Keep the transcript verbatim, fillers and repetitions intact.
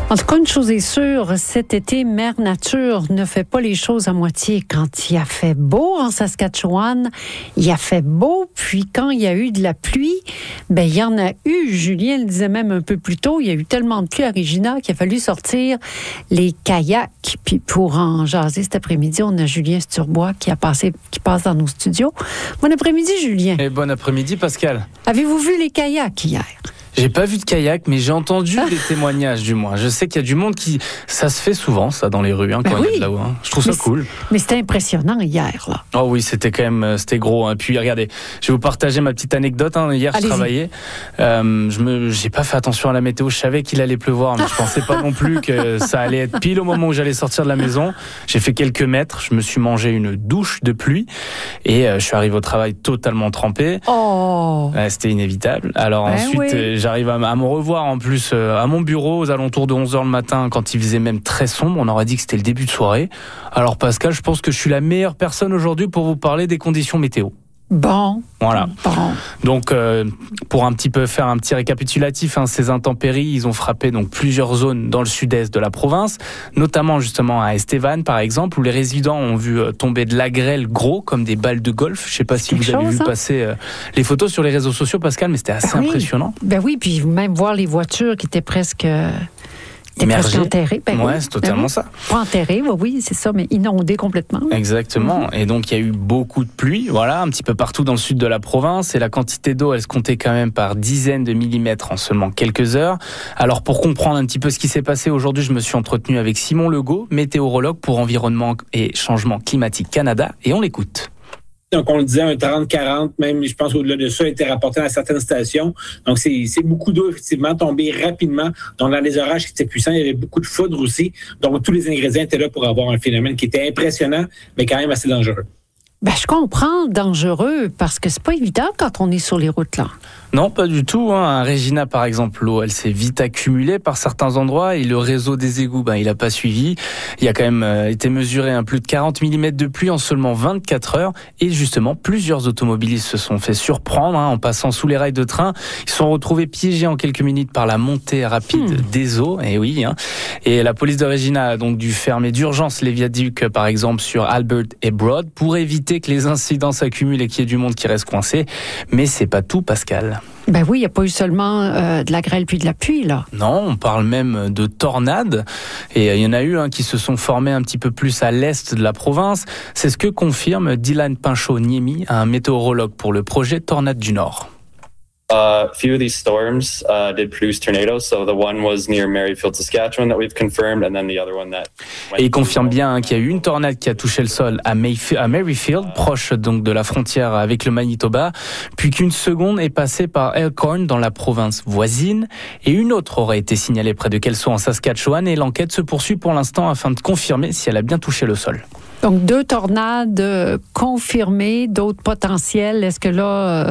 En tout cas, une chose est sûre, cet été, Mère Nature ne fait pas les choses à moitié. Quand il a fait beau en Saskatchewan, il a fait beau, puis quand il y a eu de la pluie, ben il y en a eu. Julien le disait même un peu plus tôt, il y a eu tellement de pluie à Regina qu'il a fallu sortir les kayaks. Puis pour en jaser cet après-midi, on a Julien Sturbois qui a passé, qui passe dans nos studios. Bon après-midi, Julien. Et bon après-midi, Pascal. Avez-vous vu les kayaks hier? J'ai pas vu de kayak, mais j'ai entendu des témoignages du moins. Je sais qu'il y a du monde qui... Ça se fait souvent, ça, dans les rues, hein, quand ben oui. il y a de là-haut. Hein. Je trouve mais ça cool. Mais c'était impressionnant hier, là. Oh oui, c'était quand même... C'était gros. Hein. Puis regardez, je vais vous partager ma petite anecdote. Hein. Hier, Allez-y. je travaillais. Euh, je me... J'ai pas fait attention à la météo. Je savais qu'il allait pleuvoir, mais je pensais pas non plus que ça allait être pile au moment où j'allais sortir de la maison. J'ai fait quelques mètres. Je me suis mangé une douche de pluie. Et euh, je suis arrivé au travail totalement trempé. Oh ouais, c'était inévitable. Alors ben ensuite, oui. euh, j'arrive à, à me revoir en plus euh, à mon bureau aux alentours de onze heures le matin quand il faisait même très sombre. On aurait dit que c'était le début de soirée. Alors Pascal, je pense que je suis la meilleure personne aujourd'hui pour vous parler des conditions météo. Bon. Voilà. Bon. Donc, euh, pour un petit peu faire un petit récapitulatif, hein, ces intempéries, ils ont frappé donc plusieurs zones dans le sud-est de la province, notamment justement à Estevan, par exemple, où les résidents ont vu euh, tomber de la grêle gros comme des balles de golf. Je ne sais pas si vous chose, avez vu hein? passer euh, les photos sur les réseaux sociaux, Pascal, mais c'était assez ben impressionnant. Oui. Ben oui, puis même voir les voitures qui étaient presque... Euh... Immergé. Enterré. Ben ouais, oui. c'est totalement ben oui. ça. Pas enterré, oui, oui, c'est ça, mais inondé complètement. Exactement. Mm-hmm. Et donc, il y a eu beaucoup de pluie, voilà, un petit peu partout dans le sud de la province. Et la quantité d'eau, elle se comptait quand même par dizaines de millimètres en seulement quelques heures. Alors, pour comprendre un petit peu ce qui s'est passé aujourd'hui, je me suis entretenu avec Simon Legault, météorologue pour Environnement et Changement Climatique Canada, et on l'écoute. Donc, on le disait, un trente quarante, même, je pense, au-delà de ça, a été rapporté à certaines stations. Donc, c'est, c'est beaucoup d'eau, effectivement, tombée rapidement. Donc, dans les orages qui étaient puissants, il y avait beaucoup de foudre aussi. Donc, tous les ingrédients étaient là pour avoir un phénomène qui était impressionnant, mais quand même assez dangereux. Ben, je comprends, dangereux, parce que c'est pas évident quand on est sur les routes, là. Non, pas du tout. Hein. À Regina, par exemple, l'eau, elle s'est vite accumulée par certains endroits et le réseau des égouts, ben, il n'a pas suivi. Il y a quand même euh, été mesuré un plus de quarante millimètres de pluie en seulement vingt-quatre heures. Et justement, plusieurs automobilistes se sont fait surprendre hein, en passant sous les rails de train. Ils se sont retrouvés piégés en quelques minutes par la montée rapide hmm. des eaux. Et oui. Hein. Et la police de Regina a donc dû fermer d'urgence les viaducs, par exemple, sur Albert et Broad, pour éviter que les incidents s'accumulent et qu'il y ait du monde qui reste coincé. Mais c'est pas tout, Pascal. Ben oui, il n'y a pas eu seulement euh, de la grêle puis de la pluie, là. Non, on parle même de tornades. Et il euh, y en a eu hein, qui se sont formés un petit peu plus à l'est de la province. C'est ce que confirme Dylan Pinchot-Niemi, un météorologue pour le projet Tornade du Nord. A uh, few of these storms uh, did produce tornadoes. So the one was near Merrifield, Saskatchewan that we've confirmed, and then the other one that. Et il confirme bien hein, qu'il y a eu une tornade qui a touché le sol à, Mayf- à Merrifield, proche donc de la frontière avec le Manitoba, puis qu'une seconde est passée par Elkhorn dans la province voisine, et une autre aurait été signalée près de Kelso en Saskatchewan. Et l'enquête se poursuit pour l'instant afin de confirmer si elle a bien touché le sol. Donc deux tornades confirmées, d'autres potentielles. Est-ce que là